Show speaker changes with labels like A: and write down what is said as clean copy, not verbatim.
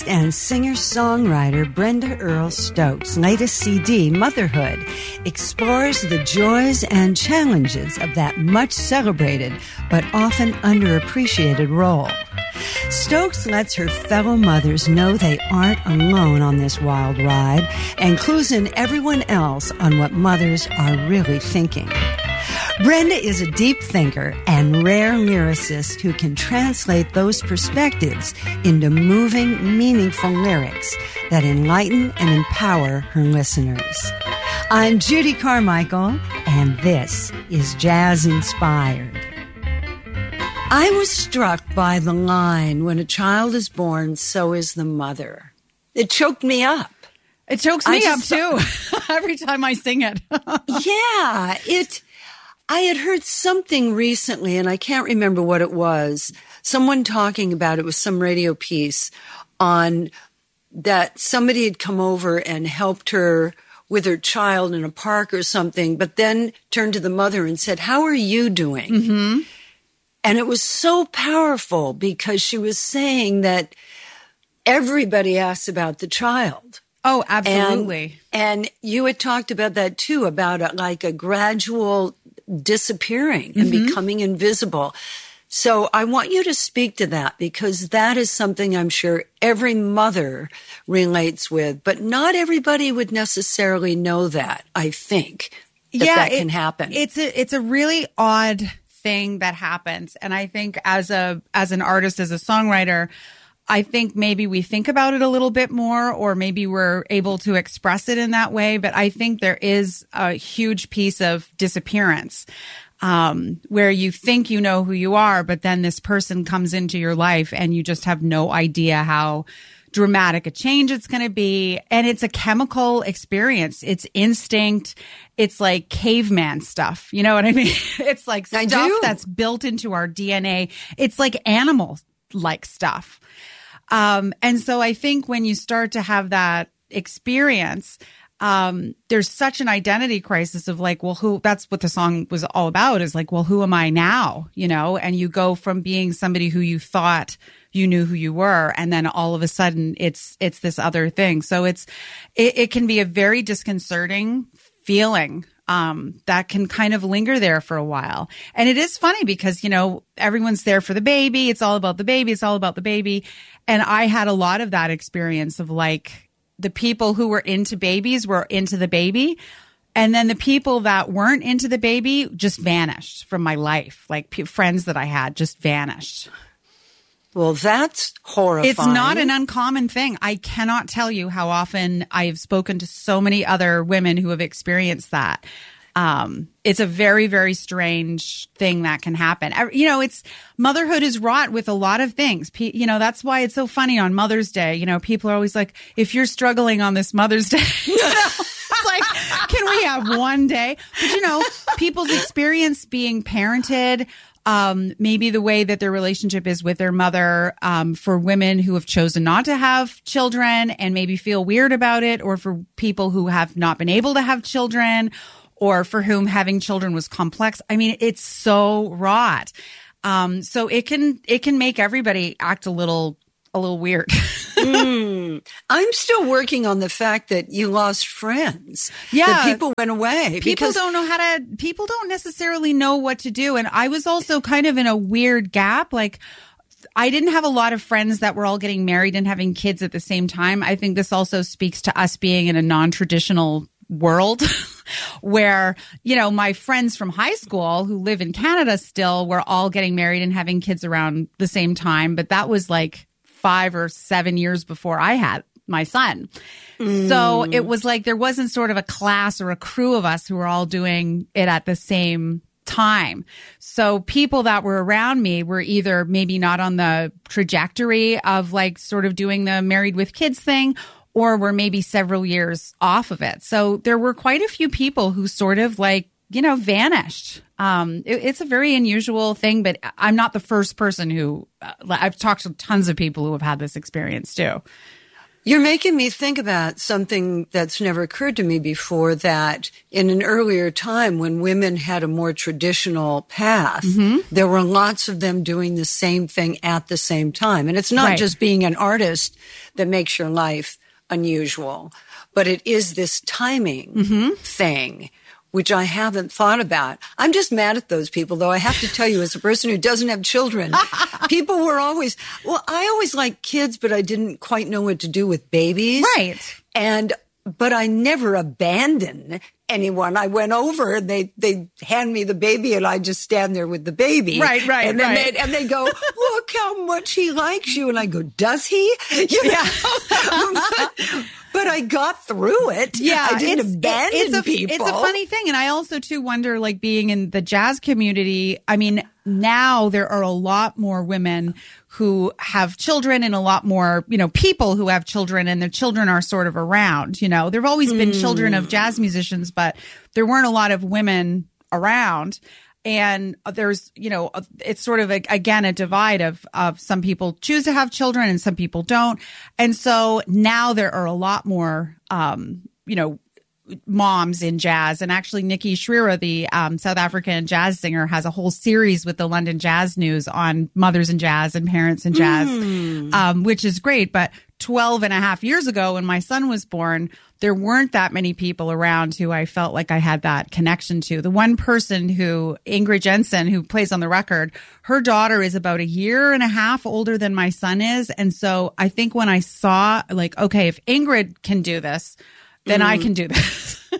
A: And singer-songwriter Brenda Earl Stokes' latest CD, Motherhood, explores the joys and challenges of that much-celebrated but often underappreciated role. Stokes lets her fellow mothers know they aren't alone on this wild ride and clues in everyone else on what mothers are really thinking. Brenda is a deep thinker and rare lyricist who can translate those perspectives into moving, meaningful lyrics that enlighten and empower her listeners. I'm Judy Carmichael, and this is Jazz Inspired. I was struck by the line, "When a child is born, so is the mother." It choked me up.
B: It chokes me up, too, every time I sing it.
A: Yeah, I had heard something recently, and I can't remember what it was. Someone talking about it was some radio piece on that somebody had come over and helped her with her child in a park or something, but then turned to the mother and said, "How are you doing?" Mm-hmm. And it was so powerful because she was saying that everybody asks about the child.
B: Oh, absolutely.
A: And you had talked about that too, about a gradual disappearing and becoming invisible. So I want you to speak to that because that is something I'm sure every mother relates with, but not everybody would necessarily know that, I think, that can happen.
B: It's a really odd thing that happens. And I think as an artist, as a songwriter, I think maybe we think about it a little bit more, or maybe we're able to express it in that way. But I think there is a huge piece of disappearance, where you think you know who you are, but then this person comes into your life and you just have no idea how dramatic a change it's going to be. And it's a chemical experience. It's instinct. It's like caveman stuff. You know what I mean? It's like stuff that's built into our DNA. It's like animal-like stuff. And so I think when you start to have that experience, there's such an identity crisis of like, well, that's what the song was all about, is like, well, who am I now? You know, and you go from being somebody who you thought you knew who you were, and then all of a sudden it's this other thing. So it can be a very disconcerting feeling. That can kind of linger there for a while. And it is funny because, you know, everyone's there for the baby. It's all about the baby. It's all about the baby. And I had a lot of that experience of like the people who were into babies were into the baby. And then the people that weren't into the baby just vanished from my life. Like friends that I had just vanished.
A: Well, that's horrifying.
B: It's not an uncommon thing. I cannot tell you how often I've spoken to so many other women who have experienced that. It's a very, very strange thing that can happen. You know, motherhood is wrought with a lot of things. You know, that's why it's so funny on Mother's Day. You know, people are always like, if you're struggling on this Mother's Day, you know, it's like, can we have one day? But, you know, people's experience being parented, maybe the way that their relationship is with their mother, for women who have chosen not to have children and maybe feel weird about it, or for people who have not been able to have children, or for whom having children was complex. I mean, it's so wrought. So it can make everybody act a little weird.
A: I'm still working on the fact that you lost friends.
B: Yeah.
A: That people went away.
B: People don't necessarily know what to do. And I was also kind of in a weird gap. Like, I didn't have a lot of friends that were all getting married and having kids at the same time. I think this also speaks to us being in a non-traditional world where, you know, my friends from high school who live in Canada still were all getting married and having kids around the same time. But that was like 5 or 7 years before I had my son. So it was like there wasn't sort of a class or a crew of us who were all doing it at the same time. So people that were around me were either maybe not on the trajectory of like sort of doing the married with kids thing, or were maybe several years off of it. So there were quite a few people who sort of like, you know, vanished. It's a very unusual thing, but I'm not the first person who I've talked to tons of people who have had this experience too.
A: You're making me think about something that's never occurred to me before, that in an earlier time when women had a more traditional path, there were lots of them doing the same thing at the same time. And it's not just being an artist that makes your life unusual, but it is this timing thing, which I haven't thought about. I'm just mad at those people, though. I have to tell you, as a person who doesn't have children, people were always, I always liked kids, but I didn't quite know what to do with babies.
B: Right.
A: But I never abandoned anyone. I went over and they hand me the baby and I just stand there with the baby.
B: Right.
A: And then they go, look how much he likes you. And I go, does he? But I got through it. Yeah. I didn't abandon people.
B: It's a funny thing. And I also too wonder, like, being in the jazz community, I mean, now there are a lot more women who have children and a lot more, people who have children, and their children are sort of around, there have always been children of jazz musicians, but there weren't a lot of women around. And there's, it's sort of again a divide of some people choose to have children and some people don't. And so now there are a lot more, moms in jazz. And actually, Nikki Shrira, the South African jazz singer, has a whole series with the London Jazz News on mothers in jazz and parents in jazz, which is great. But 12 and a half years ago, when my son was born, there weren't that many people around who I felt like I had that connection to. The one person Ingrid Jensen, who plays on the record, her daughter is about a year and a half older than my son is. And so I think when I saw, like, okay, if Ingrid can do this, then I can do this.